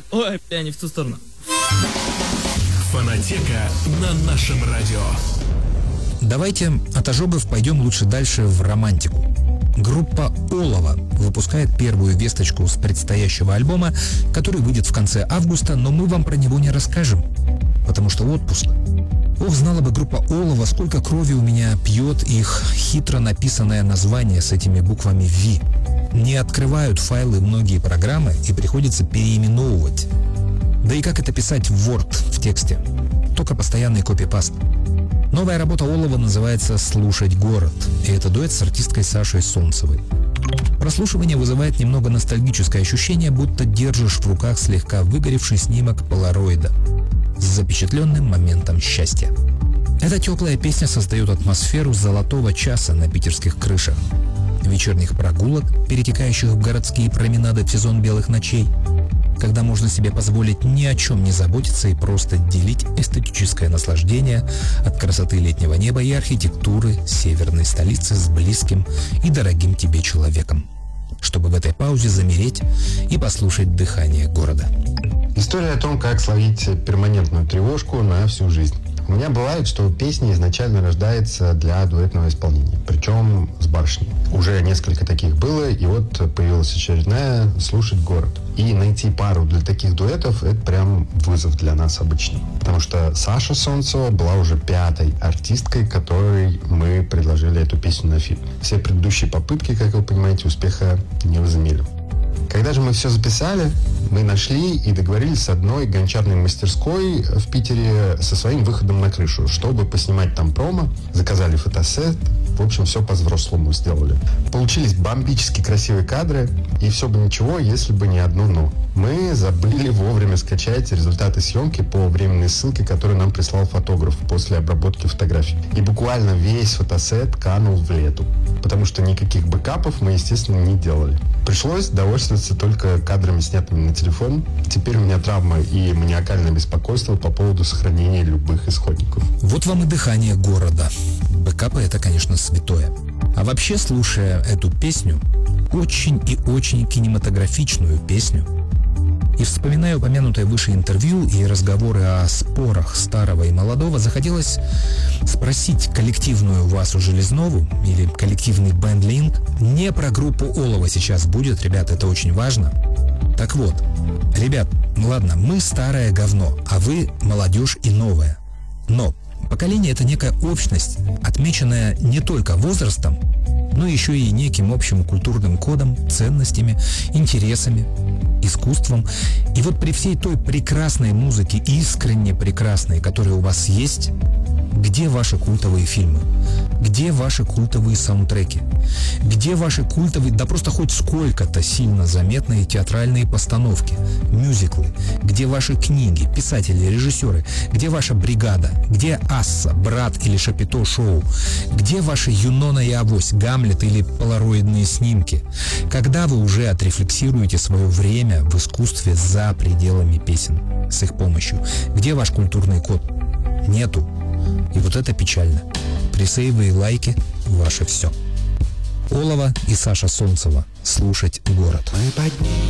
Ой, бля, не в ту сторону. Фонотека на нашем радио. Давайте от ожогов пойдем лучше дальше в романтику. Группа «Олово» выпускает первую весточку с предстоящего альбома, который выйдет в конце августа, но мы вам про него не расскажем, потому что отпуск. Ох, знала бы группа «Олово», сколько крови у меня пьет их хитро написанное название с этими буквами «Ви». Не открывают файлы многие программы и приходится переименовывать. Да и как это писать в Word в тексте? Только постоянный копипаст. Новая работа Олова называется «Слушать город», и это дуэт с артисткой Сашей Солнцевой. Прослушивание вызывает немного ностальгическое ощущение, будто держишь в руках слегка выгоревший снимок полароида с запечатленным моментом счастья. Эта теплая песня создает атмосферу золотого часа на питерских крышах, вечерних прогулок, перетекающих в городские променады в сезон белых ночей, когда можно себе позволить ни о чем не заботиться и просто делить эстетическое наслаждение от красоты летнего неба и архитектуры северной столицы с близким и дорогим тебе человеком, чтобы в этой паузе замереть и послушать дыхание города. История о том, как словить перманентную тревожку на всю жизнь. У меня бывает, что песня изначально рождается для дуэтного исполнения, причем с барышней. Уже несколько таких было, и вот появилась очередная «Слушать город». И найти пару для таких дуэтов – это прям вызов для нас обычно. Потому что Саша Солнцева была уже 5-й артисткой, которой мы предложили эту песню на фит. Все предыдущие попытки, как вы понимаете, успеха не возымели. Когда же мы все записали, мы нашли и договорились с одной гончарной мастерской в Питере со своим выходом на крышу, чтобы поснимать там промо, заказали фотосет, в общем, все по-взрослому сделали. Получились бомбически красивые кадры, и все бы ничего, если бы не одно «но». Мы забыли вовремя скачать результаты съемки по временной ссылке, которую нам прислал фотограф после обработки фотографий. И буквально весь фотосет канул в лету, потому что никаких бэкапов мы, естественно, не делали. Пришлось довольствоваться только кадрами, снятыми на телефон. Теперь у меня травма и маниакальное беспокойство по поводу сохранения любых исходников. Вот вам и дыхание города. Бэкапы — это, конечно, святое. А вообще, слушая эту песню, очень и очень кинематографичную песню, и вспоминая упомянутое выше интервью и разговоры о спорах старого и молодого, захотелось спросить коллективную Васу Железнову или коллективный бэнд-линк. Не про группу Олова сейчас будет, ребят, это очень важно. Так вот, ребят, ладно, мы старое говно, а вы молодежь и новая. Но поколение — это некая общность, отмеченная не только возрастом, но еще и неким общим культурным кодом, ценностями, интересами, искусством. И вот при всей той прекрасной музыке, искренне прекрасной, которая у вас есть, где ваши культовые фильмы? Где ваши культовые саундтреки? Где ваши культовые, да просто хоть сколько-то сильно заметные театральные постановки, мюзиклы? Где ваши книги, писатели, режиссеры? Где ваша бригада? Где Асса, Брат или Шапито шоу? Где ваши Юнона и Авось, Гамлет или полароидные снимки? Когда вы уже отрефлексируете свое время в искусстве за пределами песен с их помощью? Где ваш культурный код? Нету. И вот это печально. Пресейвы и лайки – ваше все. Олова и Саша Солнцева. Слушать город.